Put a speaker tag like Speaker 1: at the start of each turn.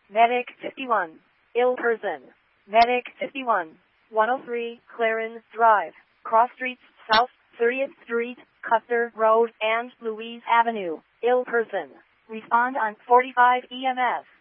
Speaker 1: Medic 51. Ill person. Medic 51. 103 Clarence Drive, Cross Streets South, 30th Street, Custer Road, and Louise Avenue. Ill person. Respond on 45 EMS.